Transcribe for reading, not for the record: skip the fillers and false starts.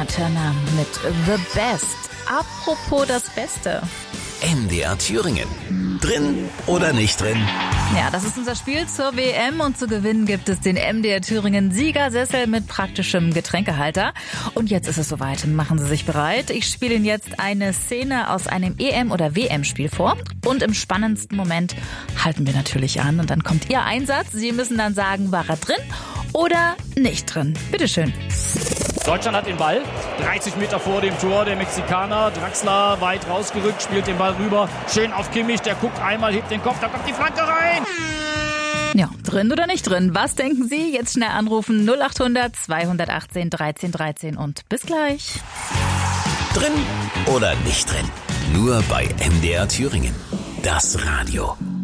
Turner mit The Best. Apropos das Beste. MDR Thüringen. Drin oder nicht drin? Ja, das ist unser Spiel zur WM und zu gewinnen gibt es den MDR Thüringen Siegersessel mit praktischem Getränkehalter. Und jetzt ist es soweit. Machen Sie sich bereit. Ich spiele Ihnen jetzt eine Szene aus einem EM- oder WM-Spiel vor. Und im spannendsten Moment halten wir natürlich an. Und dann kommt Ihr Einsatz. Sie müssen dann sagen, war er drin oder nicht drin. Bitteschön. Deutschland hat den Ball, 30 Meter vor dem Tor, der Mexikaner, Draxler weit rausgerückt, spielt den Ball rüber, schön auf Kimmich, der guckt einmal, hebt den Kopf, da kommt die Flanke rein. Ja, drin oder nicht drin? Was denken Sie? Jetzt schnell anrufen 0800 218 1313 und bis gleich. Drin oder nicht drin? Nur bei MDR Thüringen. Das Radio.